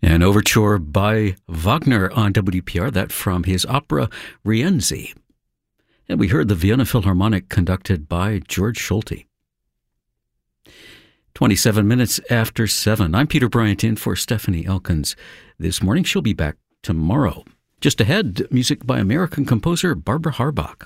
An overture by Wagner on WPR, that from his opera Rienzi. And we heard the Vienna Philharmonic conducted by George Solti. 27 minutes after 7. I'm Peter Bryant in for Stephanie Elkins. This morning she'll be back tomorrow. Just ahead, music by American composer Barbara Harbach.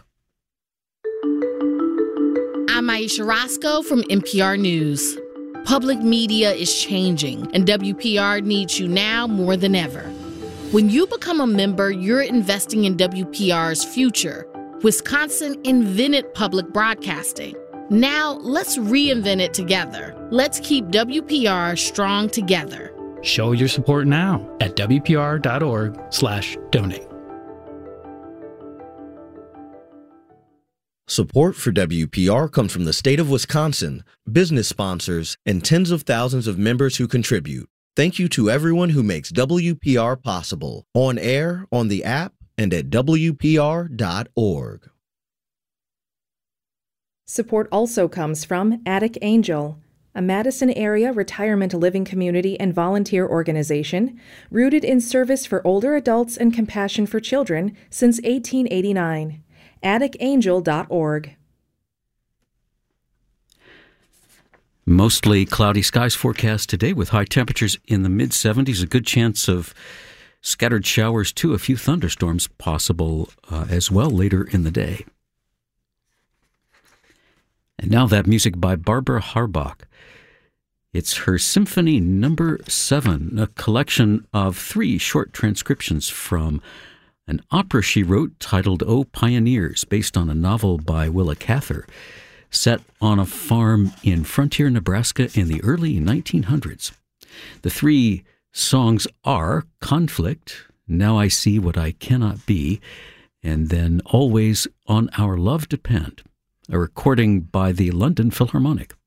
I'm Aisha Roscoe from NPR News. Public media is changing, and WPR needs you now more than ever. When you become a member, you're investing in WPR's future. Wisconsin invented public broadcasting. Now, let's reinvent it together. Let's keep WPR strong together. Show your support now at WPR.org/donate. Support for WPR comes from the state of Wisconsin, business sponsors, and tens of thousands of members who contribute. Thank you to everyone who makes WPR possible, on air, on the app, and at WPR.org. Support also comes from Attic Angel, a Madison area retirement living community and volunteer organization rooted in service for older adults and compassion for children since 1889. atticangel.org. Mostly cloudy skies forecast today with high temperatures in the mid-70s. A good chance of scattered showers too. A few thunderstorms possible as well later in the day. And now that music by Barbara Harbach. It's her Symphony No. 7, a collection of 3 short transcriptions from an opera she wrote titled "O Pioneers," based on a novel by Willa Cather, set on a farm in Frontier, Nebraska in the early 1900s. The 3 songs are Conflict, Now I See What I Cannot Be, and then Always on Our Love Depend, a recording by the London Philharmonic.